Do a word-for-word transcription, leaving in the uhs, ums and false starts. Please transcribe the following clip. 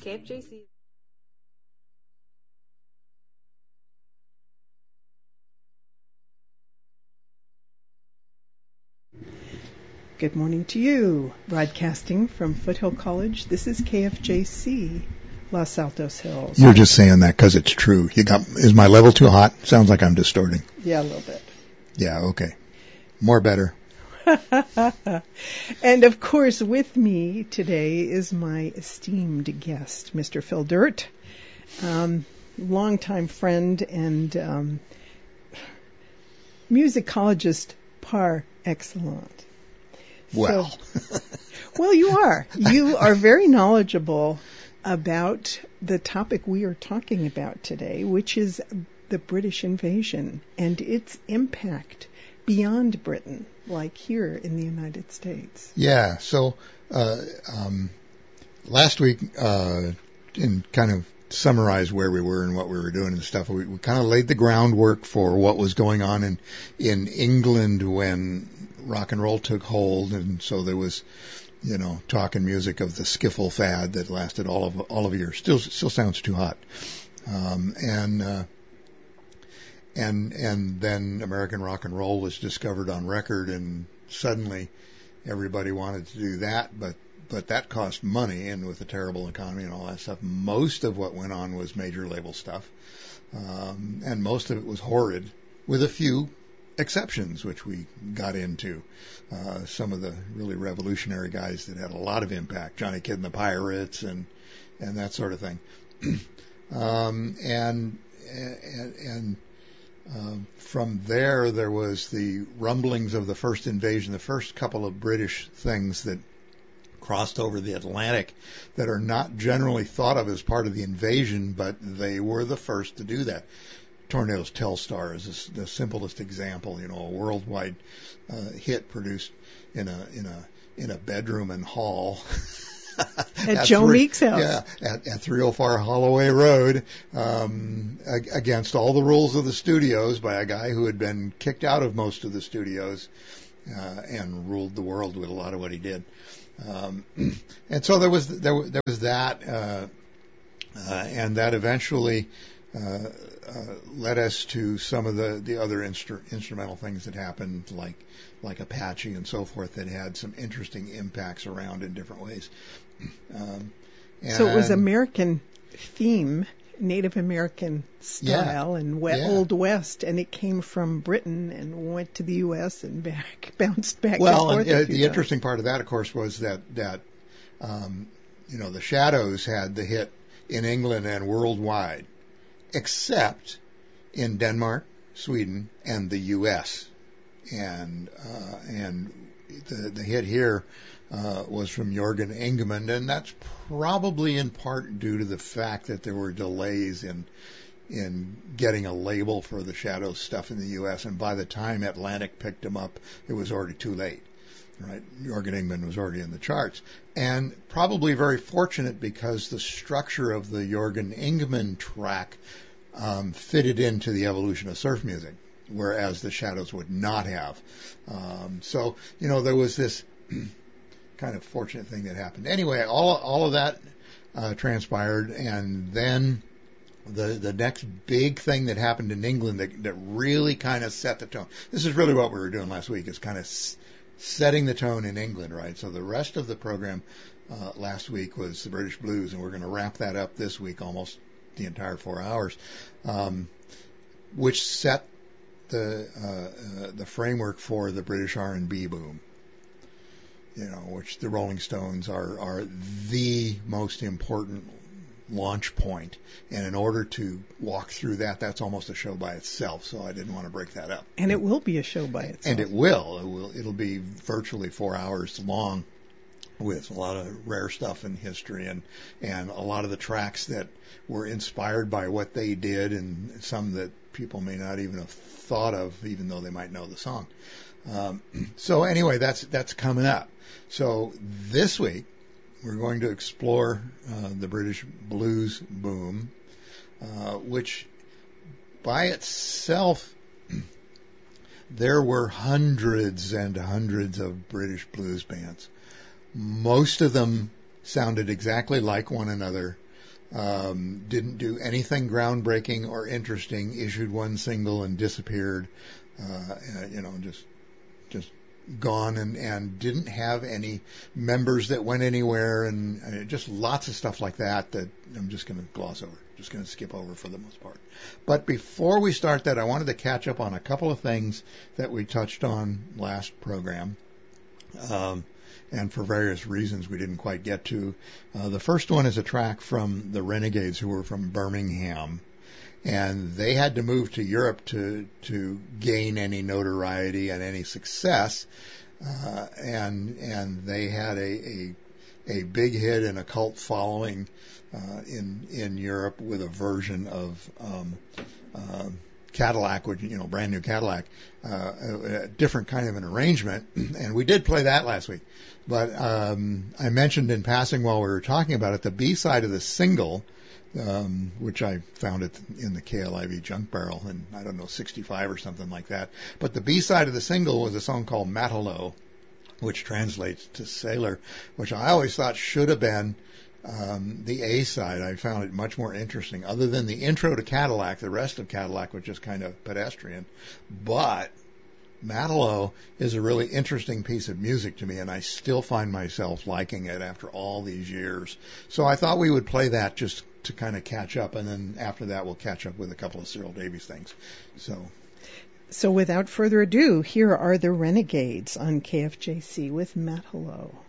K F J C. Good morning to you. Broadcasting from Foothill College, this is K F J C, Los Altos Hills. You're just saying that because it's true. You got, is my level too hot? Sounds like I'm distorting. Yeah, a little bit. Yeah, okay. More better. And of course, with me today is my esteemed guest, Mister Phil Dirt, um, longtime friend and um, musicologist par excellence. Well. So, well, you are. You are very knowledgeable about the topic we are talking about today, which is the British invasion and its impact beyond Britain, like here in the United States. Yeah, so uh, um, last week, uh, in kind of summarize where we were and what we were doing and stuff, we, we kind of laid the groundwork for what was going on in, in England when rock and roll took hold, and so there was, you know, talk and music of the skiffle fad that lasted all of all of a year. Still, still sounds too hot. Um, and uh, and and then American rock and roll was discovered on record, and suddenly everybody wanted to do that, but but that cost money, and with the terrible economy and all that stuff, most of what went on was major label stuff, um, and most of it was horrid, with a few exceptions, which we got into. Uh, some of the really revolutionary guys that had a lot of impact, Johnny Kidd and the Pirates, and and that sort of thing. um, and and, and uh, from there, there was the rumblings of the first invasion, the first couple of British things that crossed over the Atlantic that are not generally thought of as part of the invasion, but they were the first to do that. Tornado's Telstar is the simplest example, you know, a worldwide uh, hit produced in a in a in a bedroom and hall at, at Joe three, Meek's house. Yeah, at, at three oh four Holloway Road, um, ag- against all the rules of the studios by a guy who had been kicked out of most of the studios uh, and ruled the world with a lot of what he did. Um, and so there was there, there was that, uh, uh, and that eventually. Uh, uh, led us to some of the, the other instru- instrumental things that happened, like like Apache and so forth, that had some interesting impacts around in different ways. Um, so it was American theme, Native American style, yeah, and we- yeah. Old West, and it came from Britain and went to the U S and back, bounced back well, and forth. Well, uh, the times. interesting part of that, of course, was that that um, you know the Shadows had the hit in England and worldwide, except in Denmark, Sweden, and the U S And uh, and the, the hit here uh, was from Jorgen Engemann, and that's probably in part due to the fact that there were delays in in getting a label for the Shadows stuff in the U S, and by the time Atlantic picked them up, it was already too late. Right, Jorgen Engemann was already in the charts, and probably very fortunate because the structure of the Jorgen Engemann track um, fitted into the evolution of surf music, whereas the Shadows would not have. Um, so, you know, there was this kind of fortunate thing that happened. Anyway, all all of that uh, transpired, and then the the next big thing that happened in England that, that really kind of set the tone. This is really what we were doing last week, is kind of s- setting the tone in England, right? So the rest of the program uh, last week was the British blues, and we're going to wrap that up this week, almost the entire four hours, um, which set the uh, uh, the framework for the British R and B boom. You know, which the Rolling Stones are are the most important launch point, and in order to walk through that, that's almost a show by itself. So I didn't want to break that up. And it will be a show by itself. And it will. It will. It'll be virtually four hours long, with a lot of rare stuff in history, and and a lot of the tracks that were inspired by what they did, and some that people may not even have thought of, even though they might know the song. Um, so anyway, that's that's coming up. So this week, we're going to explore uh, the British blues boom, uh, which by itself, there were hundreds and hundreds of British blues bands. Most of them sounded exactly like one another. Um, didn't do anything groundbreaking or interesting. Issued one single and disappeared. Uh, you know, just just gone, and and didn't have any members that went anywhere, and uh, just lots of stuff like that that I'm just going to gloss over. Just going to skip over for the most part. But before we start that, I wanted to catch up on a couple of things that we touched on last program. Um, and for various reasons we didn't quite get to. Uh, the first one is a track from the Renegades, who were from Birmingham, and they had to move to Europe to to gain any notoriety and any success, uh, and and they had a, a a big hit and a cult following uh, in in Europe with a version of um, uh, Cadillac, which, you know, brand new Cadillac, uh, a, a different kind of an arrangement, and we did play that last week. But um, I mentioned in passing while we were talking about it, the B side of the single, um, which I found it in the K L I V junk barrel in, I don't know, sixty-five or something like that. But the B side of the single was a song called Matelot, which translates to sailor, which I always thought should have been um, the A side. I found it much more interesting. Other than the intro to Cadillac, the rest of Cadillac was just kind of pedestrian. But Matelot is a really interesting piece of music to me, and I still find myself liking it after all these years. So I thought we would play that just to kind of catch up, and then after that we'll catch up with a couple of Cyril Davies things. So. So without further ado, here are the Renegades on K F J C with Matelot.